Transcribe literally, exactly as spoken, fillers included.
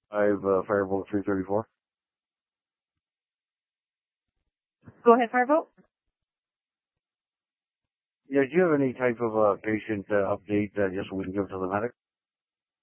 I have uh, Firebolt three thirty-four. Go ahead, Firebolt. Yeah, do you have any type of uh, patient uh, update uh, just so we can give it to the medic?